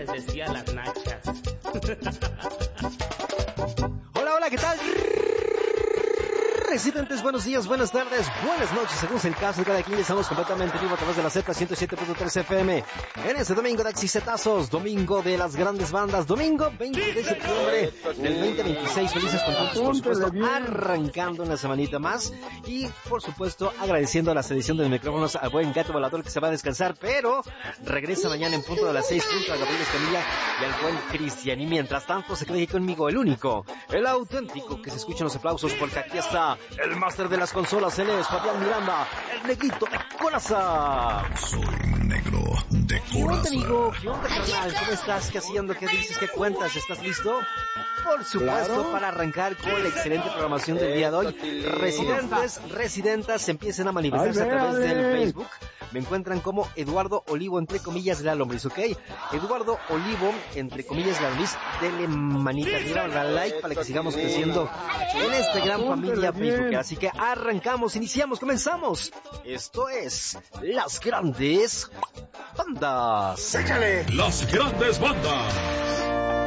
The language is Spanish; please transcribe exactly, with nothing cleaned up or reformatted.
decía las nachas. Hola, hola, ¿qué tal? Residentes, buenos días, buenas tardes, buenas noches, según sea el caso de cada quien. Estamos completamente vivo a través de la Z ciento siete punto tres F M en este domingo de Axisetazos, domingo de las grandes bandas, domingo veinte de septiembre del veinte veintiséis. Felices, contentos, por supuesto, arrancando una semanita más y, por supuesto, agradeciendo la sedición de los micrófonos al buen Gato Volador, que se va a descansar, pero regresa mañana en punto de las seis, junto a Gabriel Escamilla y al buen Cristian. Y mientras tanto, se queda aquí conmigo el único, el auténtico, que se escuchan los aplausos, porque aquí está el máster de las consolas, él es Fabián Miranda, el negrito de coraza. Soy negro de ¿Qué onda, coraza. amigo? ¿Qué onda, carnal? ¿Cómo estás? ¿Qué haciendo? ¿Qué dices? ¿Qué cuentas? ¿Estás listo? Por supuesto, claro, para arrancar con la excelente programación del día de hoy. Residentes, residentas, empiecen a manifestarse a través del Facebook. Me encuentran como Eduardo Olivo, entre comillas, la lombriz, ¿ok? Eduardo Olivo, entre comillas, la lombriz. Denle manita arriba, dale like para que sigamos creciendo en esta gran familia Facebook. Así que arrancamos, iniciamos, comenzamos. Esto es Las Grandes Bandas. ¡Échale! Las Grandes Bandas.